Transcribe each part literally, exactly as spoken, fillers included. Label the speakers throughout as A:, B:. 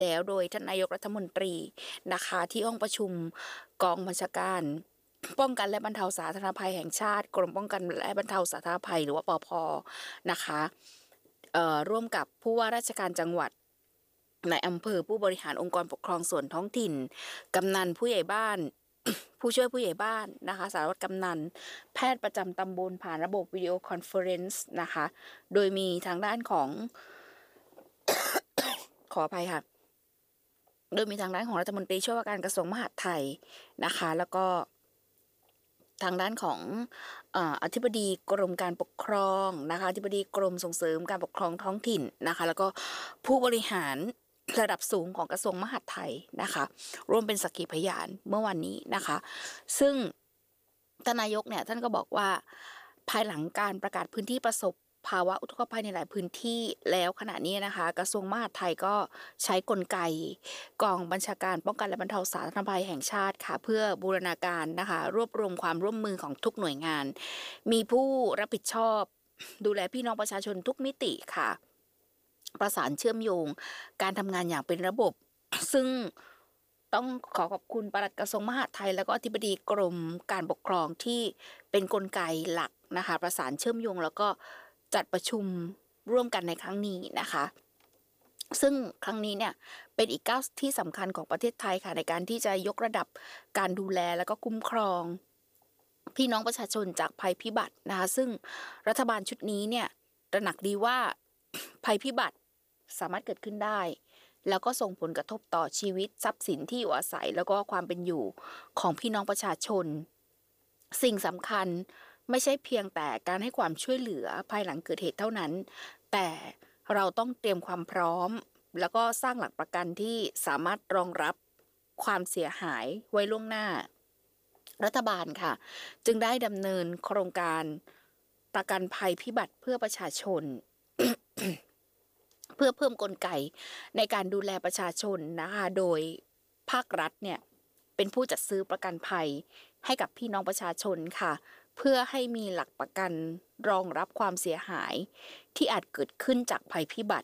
A: แล้วโดยท่านนายกรัฐมนตรีนะคะที่ห้องประชุมกองบัญชาการป้องกันและบรรเทาสาธารณภัยแห่งชาติกรมป้องกันและบรรเทาสาธารณภัยหรือว่าปภนะคะเอ่อร่วมกับผู้ว่าราชการจังหวัดในอำเภอผู้บริหารองค์กรปกครองส่วนท้องถิ่นกำนันผู้ใหญ่บ้าน ผู้ช่วยผู้ใหญ่บ้านนะคะสารวัตรกำนันแพทย์ประจำตำบลผ่านระบบวิดีโอคอนเฟอเรนซ์นะคะโดยมีทางด้านของ ขออภัยค่ะโดยมีทางด้านของรัฐมนตรีช่วยว่าการกระทรวงมหาดไทยนะคะแล้วก็ทางด้านของเอ่ออธิบดีกรมการปกครองนะคะอธิบดีกรมส่งเสริมการปกครองท้องถิ่นนะคะแล้วก็ผู้บริหารระดับสูงของกระทรวงมหาดไทยนะคะร่วมเป็นสักขีพยานเมื่อวันนี้นะคะซึ่งท่านนายกเนี่ยท่านก็บอกว่าภายหลังการประกาศพื้นที่ประสบภาวะอุทกภัยในหลายพื้นที่แล้วขณะนี้นะคะกระทรวงมหาดไทยก็ใช้กลไกกองบัญชาการป้องกันและบรรเทาสาธารณภัยแห่งชาติค่ะเพื่อบูรณาการนะคะรวบรวมความร่วมมือของทุกหน่วยงานมีผู้รับผิดชอบดูแลพี่น้องประชาชนทุกมิติค่ะประสานเชื่อมโยงการทำงานอย่างเป็นระบบซึ่งต้องขอขอบคุณปลัดกระทรวงมหาดไทยแล้วก็อธิบดีกรมการปกครองที่เป็นกลไกหลักนะคะประสานเชื่อมโยงแล้วก็จัดประชุมร่วมกันในครั้งนี้นะคะซึ่งครั้งนี้เนี่ยเป็นอีกก้าวที่สำคัญของประเทศไทยค่ะในการที่จะยกระดับการดูแลแล้วก็คุ้มครองพี่น้องประชาชนจากภัยพิบัตินะคะซึ่งรัฐบาลชุดนี้เนี่ยตระหนักดีว่า ภัยพิบัติสามารถเกิดขึ้นได้แล้วก็ส่งผลกระทบต่อชีวิตทรัพย์สินที่อยู่อาศัยแล้วก็ความเป็นอยู่ของพี่น้องประชาชนสิ่งสำคัญไม่ใช่เพียงแต่การให้ความช่วยเหลือภายหลังเกิดเหตุเท่านั้นแต่เราต้องเตรียมความพร้อมแล้วก็สร้างหลักประกันที่สามารถรองรับความเสียหายไว้ล่วงหน้ารัฐบาลค่ะจึงได้ดำเนินโครงการประกันภัยพิบัติเพื่อประชาชน เพื่อเพิ่มกลไกในการดูแลประชาชนนะคะโดยภาครัฐเนี่ยเป็นผู้จัดซื้อประกันภัยให้กับพี่น้องประชาชนค่ะเพื่อให้มีหลักประกันรองรับความเสียหายที่อาจเกิดขึ้นจากภัยพิบัติ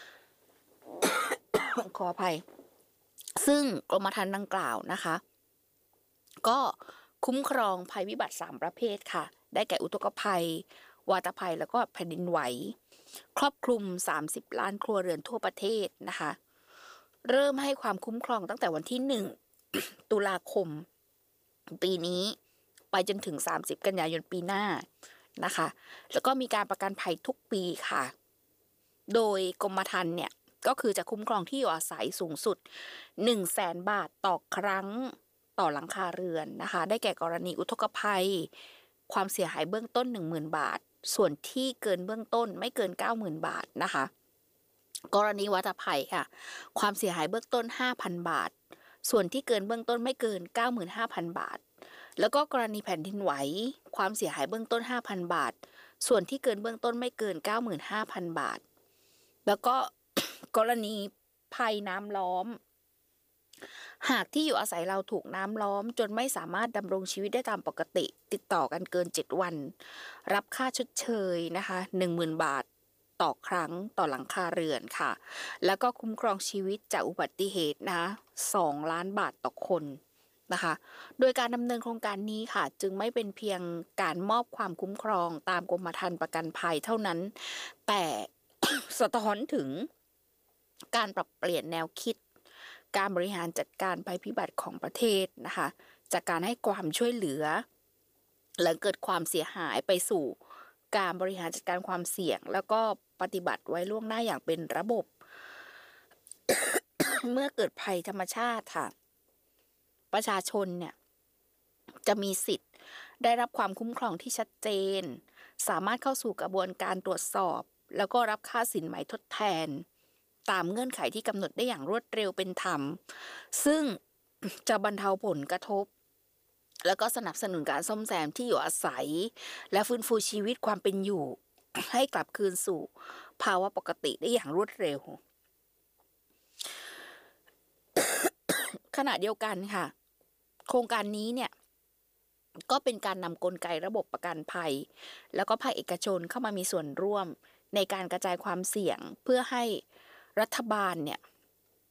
A: ขออภัยซึ่งกรมธรรม์ดังกล่าวนะคะก็คุ้มครองภัยพิบัติสามประเภทค่ะได้แก่อุทกภัยวาตภัยแล้วก็แผ่นดินไหวครอบคลุมสามสิบล้านครัวเรือนทั่วประเทศนะคะเริ่มให้ความคุ้มครองตั้งแต่วันที่หนึ่ง ตุลาคมปีนี้ไปจนถึงสามสิบกันยายนปีหน้านะคะแล้วก็มีการประกันภัยทุกปีค่ะโดยกรมธรรม์เนี่ยก็คือจะคุ้มครองที่อยู่อาศัยสูงสุด หนึ่งแสน บาทต่อครั้งต่อหลังคาเรือนนะคะได้แก่กรณีอุทกภัยความเสียหายเบื้องต้น หนึ่งหมื่น บาทส่วนที่เกินเบื้องต้นไม่เกิน เก้าหมื่น บาทนะคะกรณีวาตภัยค่ะความเสียหายเบื้องต้น ห้าพัน บาทส่วนที่เกินเบื้องต้นไม่เกิน เก้าหมื่นห้าพัน บาทแล้วก็กรณีแผ่นดินไหวความเสียหายเบื้องต้น ห้าพัน บาทส่วนที่เกินเบื้องต้นไม่เกิน เก้าหมื่นห้าพัน บาทแล้วก็ กรณีภัยน้ำล้อมหากที่อยู่อาศัยเราถูกน้ำล้อมจนไม่สามารถดำรงชีวิตได้ตามปกติติดต่อกันเกินเจ็ดวันรับค่าชดเชยนะคะ หนึ่งหมื่น บาทต่อครั้งต่อหลังคาเรือนค่ะแล้วก็คุ้มครองชีวิตจากอุบัติเหตุนะคะสองล้านบาทต่อคนนะคะโดยการดำเนินโครงการนี้ค่ะจึงไม่เป็นเพียงการมอบความคุ้มครองตามกรมธรรม์ประกันภัยเท่านั้นแต่ สะท้อนถึงการปรับเปลี่ยนแนวคิดการบริหารจัดการภัยพิบัติของประเทศนะคะจากการให้ความช่วยเหลือหลังเกิดความเสียหายไปสู่การบริหารจัดการความเสี่ยงแล้วก็ปฏิบัติไว้ล่วงหน้าอย่างเป็นระบบ เมื่อเกิดภัยธรรมชาติค่ะประชาชนเนี่ยจะมีสิทธิ์ได้รับความคุ้มครองที่ชัดเจนสามารถเข้าสู่กระบวนการตรวจสอบแล้วก็รับค่าสินไหมทดแทนตามเงื่อนไขที่กำหนดได้อย่างรวดเร็วเป็นธรรมซึ่งจะบรรเทาผลกระทบแล้วก็สนับสนุนการซ่อมแซมที่อยู่อาศัยและฟื้นฟูชีวิตความเป็นอยู่ ให้กลับคืนสู่ภาวะปกติได้อย่างรวดเร็ว ขณะเดียวกันค่ะโครงการนี้เนี่ยก็เป็นการนำกลไกระบบประกันภัยแล้วก็ภาคเอกชนเข้ามามีส่วนร่วมในการกระจายความเสี่ยงเพื่อให้รัฐบาลเนี่ย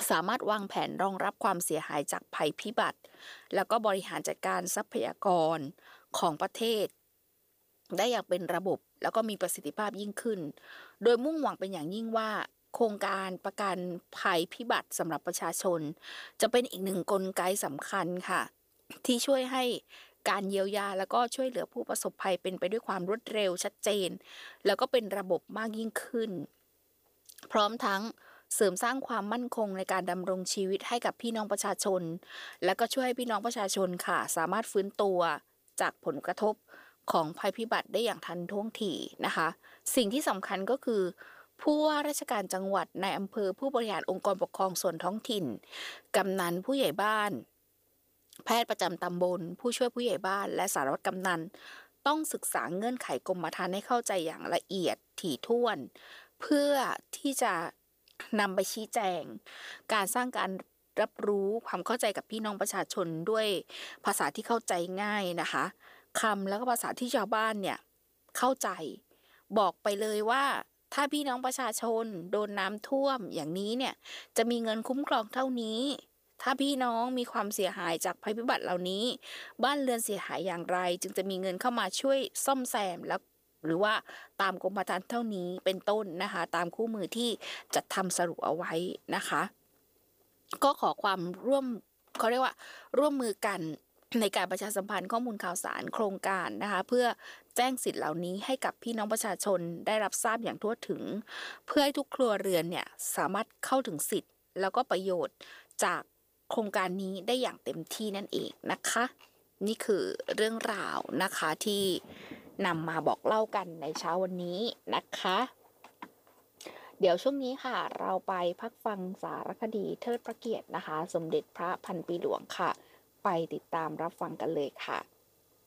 A: สามารถวางแผนรองรับความเสียหายจากภัยพิบัติแล้วก็บริหารจัดการทรัพยากรของประเทศได้อย่างเป็นระบบแล้วก็มีประสิทธิภาพยิ่งขึ้นโดยมุ่งหวังเป็นอย่างยิ่งว่าโครงการประกันภัยพิบัติสำหรับประชาชนจะเป็นอีกหนึ่งกลไกสำคัญค่ะที่ช่วยให้การเยียวยาแล้วก็ช่วยเหลือผู้ประสบภัยเป็นไปด้วยความรวดเร็วชัดเจนแล้วก็เป็นระบบมากยิ่งขึ้นพร้อมทั้งเสริมสร้างความมั่นคงในการดำรงชีวิตให้กับพี่น้องประชาชนและก็ช่วยให้พี่น้องประชาชนค่ะสามารถฟื้นตัวจากผลกระทบของภัยพิบัติได้อย่างทันท่วงทีนะคะสิ่งที่สำคัญก็คือผู้ว่าราชการจังหวัดในอำเภอผู้บริหารองค์กรปกครองส่วนท้องถิ่นกำนันผู้ใหญ่บ้านแพทย์ประจำตำบลผู้ช่วยผู้ใหญ่บ้านและสารวัตรกำนันต้องศึกษาเงื่อนไขกรมธรรม์ให้เข้าใจอย่างละเอียดถี่ถ้วนเพื่อที่จะนำไปชี้แจงการสร้างการรับรู้ความเข้าใจกับพี่น้องประชาชนด้วยภาษาที่เข้าใจง่ายนะคะคำแล้วก็ภาษาที่ชาวบ้านเนี่ยเข้าใจบอกไปเลยว่าถ้าพี่น้องประชาชนโดนน้ำท่วมอย่างนี้เนี่ยจะมีเงินคุ้มครองเท่านี้ถ้าพี่น้องมีความเสียหายจากภัยพิบัติเหล่านี้บ้านเรือนเสียหายอย่างไรจึงจะมีเงินเข้ามาช่วยซ่อมแซมแล้วหรือว่าตามกรมธรรม์เท่านี้เป็นต้นนะคะตามคู่มือที่จัดทำสรุปเอาไว้นะคะก็ขอความร่วมเขาเรียกว่าร่วมมือกันในการประชาสัมพันธ์ข้อมูลข่าวสารโครงการนะคะเพื่อแจ้งสิทธิ์เหล่านี้ให้กับพี่น้องประชาชนได้รับทราบอย่างทั่วถึงเพื่อให้ทุกครัวเรือนเนี่ยสามารถเข้าถึงสิทธิ์แล้วก็ประโยชน์จากโครงการนี้ได้อย่างเต็มที่นั่นเองนะคะนี่คือเรื่องราวนะคะที่นำมาบอกเล่ากันในเช้าวันนี้นะคะเดี๋ยวช่วงนี้ค่ะเราไปพักฟังสารคดีเทิดพระเกียรตินะคะสมเด็จพระพันปีหลวงค่ะไปติดตามรับฟังกันเลยค่ะ